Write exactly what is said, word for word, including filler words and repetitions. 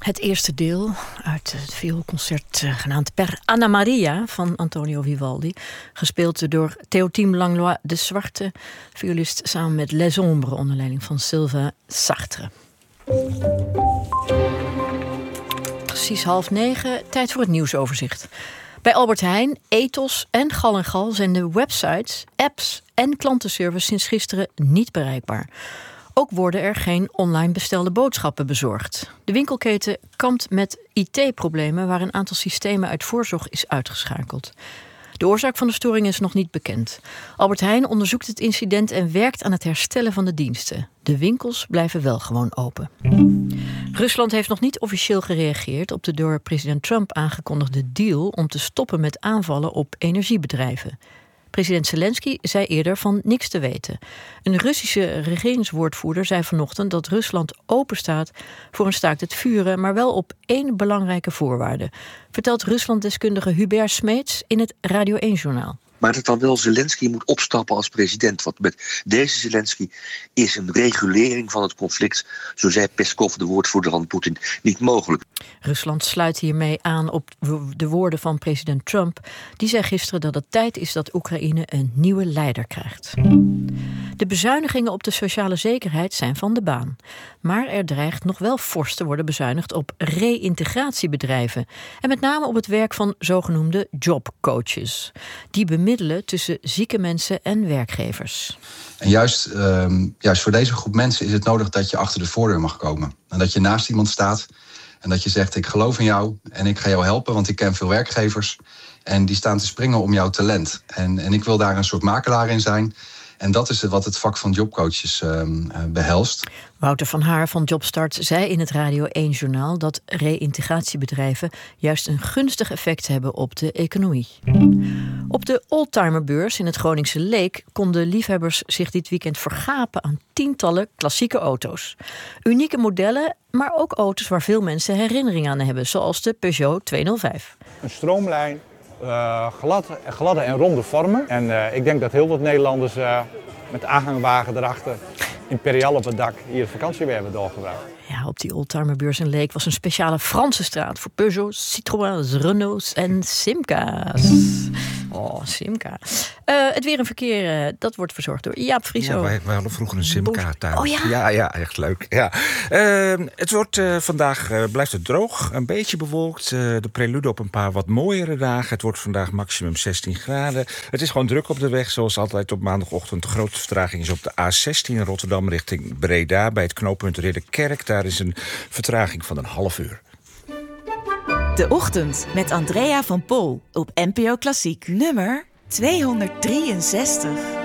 Het eerste deel uit het vioolconcert uh, genaamd Per Anna Maria van Antonio Vivaldi. Gespeeld door Théotime Langlois de Zwarte, violist samen met Les Ombres onder leiding van Sylvain Sartre. Precies half negen, tijd voor het nieuwsoverzicht. Bij Albert Heijn, Ethos en Gal en Gal zijn de websites, apps en klantenservice sinds gisteren niet bereikbaar. Ook worden er geen online bestelde boodschappen bezorgd. De winkelketen kampt met I T-problemen waar een aantal systemen uit voorzorg is uitgeschakeld. De oorzaak van de storing is nog niet bekend. Albert Heijn onderzoekt het incident en werkt aan het herstellen van de diensten. De winkels blijven wel gewoon open. Rusland heeft nog niet officieel gereageerd op de door president Trump aangekondigde deal om te stoppen met aanvallen op energiebedrijven. President Zelensky zei eerder van niks te weten. Een Russische regeringswoordvoerder zei vanochtend dat Rusland openstaat voor een staakt het vuren, maar wel op één belangrijke voorwaarde, vertelt Ruslanddeskundige Hubert Smeets in het Radio één-journaal. Maar dat dan wel Zelensky moet opstappen als president. Want met deze Zelensky is een regulering van het conflict, zo zei Peskov, de woordvoerder van Poetin, niet mogelijk. Rusland sluit hiermee aan op de woorden van president Trump. Die zei gisteren dat het tijd is dat Oekraïne een nieuwe leider krijgt. De bezuinigingen op de sociale zekerheid zijn van de baan. Maar er dreigt nog wel fors te worden bezuinigd op reïntegratiebedrijven. En met name op het werk van zogenoemde jobcoaches. Die bemiddelen tussen zieke mensen en werkgevers. En juist, um, juist voor deze groep mensen is het nodig dat je achter de voordeur mag komen. En dat je naast iemand staat en dat je zegt, ik geloof in jou en ik ga jou helpen, want ik ken veel werkgevers. En die staan te springen om jouw talent. En, en ik wil daar een soort makelaar in zijn. En dat is wat het vak van jobcoaches uh, behelst. Wouter van Haar van Jobstart zei in het Radio één-journaal dat reïntegratiebedrijven juist een gunstig effect hebben op de economie. Op de Oldtimerbeurs in het Groningse Leek konden liefhebbers zich dit weekend vergapen aan tientallen klassieke auto's. Unieke modellen, maar ook auto's waar veel mensen herinnering aan hebben, zoals de Peugeot tweehonderdvijf. Een stroomlijn. Uh, glad, gladde en ronde vormen. En uh, ik denk dat heel wat Nederlanders uh, met aanhangwagen erachter, imperial op het dak, hier vakantie weer hebben doorgebracht. Ja, op die Oldtimerbeurs in Leek was een speciale Franse straat voor Peugeots, Citroëns, Renaults en Simca's. Oh, Simca. Uh, het weer en verkeer, uh, dat wordt verzorgd door Jaap Frieso. Ja, wij, wij hadden vroeger een Simca thuis. Oh ja? Ja, ja, echt leuk. Ja. Uh, het wordt uh, vandaag uh, blijft het droog, een beetje bewolkt. Uh, de prelude op een paar wat mooiere dagen. Het wordt vandaag maximum zestien graden. Het is gewoon druk op de weg, zoals altijd op maandagochtend. De grootste vertraging is op de A zestien Rotterdam richting Breda. Bij het knooppunt Ridderkerk. Daar is een vertraging van een half uur. De Ochtend met Andrea van Pol op N P O Klassiek. Nummer tweehonderddrieënzestig.